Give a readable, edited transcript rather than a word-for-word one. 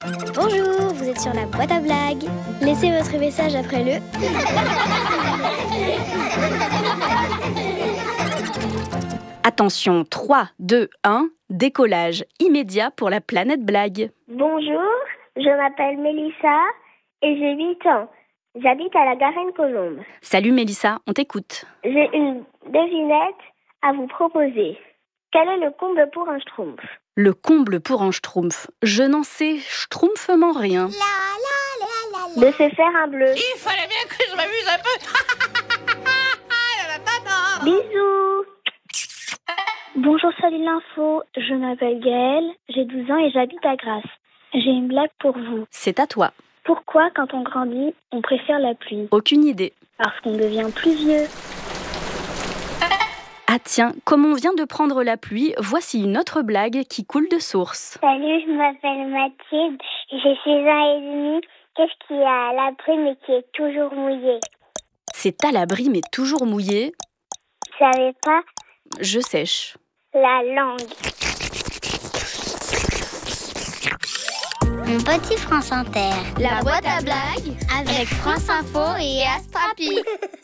Bonjour, vous êtes sur la boîte à blagues. Laissez votre message après le... Attention, 3, 2, 1, décollage immédiat pour la planète blague. Bonjour, je m'appelle Mélissa et j'ai 8 ans. J'habite à la Garenne-Colombe. Salut Mélissa, on t'écoute. J'ai une devinette à vous proposer. Quel est le comble pour un schtroumpf? Le comble pour un schtroumpf. Je n'en sais schtroumpfement rien. De se faire un bleu. Il fallait bien que je m'amuse un peu. Bisous. Bonjour, salut l'info. Je m'appelle Gaëlle, j'ai 12 ans et j'habite à Grasse. J'ai une blague pour vous. C'est à toi. Pourquoi, quand on grandit, on préfère la pluie? Aucune idée. Parce qu'on devient plus vieux. Ah tiens, comme on vient de prendre la pluie, voici une autre blague qui coule de source. Salut, je m'appelle Mathilde, j'ai 6 ans et demi. Qu'est-ce qu'il y a à l'abri mais qui est toujours mouillé? C'est à l'abri mais toujours mouillé. Vous savez pas? Je sèche. La langue. Mon petit France Inter. La boîte à blagues avec France Info et Astrapi.